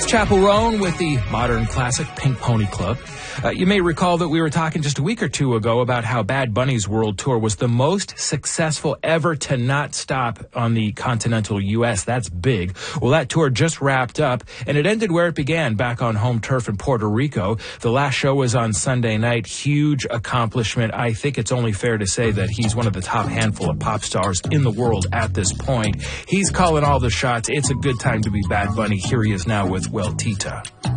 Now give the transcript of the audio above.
Chapel Roan with the modern classic Pink Pony Club. You may recall that we were talking just a week or two ago about how Bad Bunny's world tour was the most successful ever to not stop on the continental U.S. That's big. Well, that tour just wrapped up, and it ended where it began, back on home turf in Puerto Rico. The last show was on Sunday night. Huge accomplishment. I think it's only fair to say that he's one of the top handful of pop stars in the world at this point. He's calling all the shots. It's a good time to be Bad Bunny. Here he is now with Well Tita.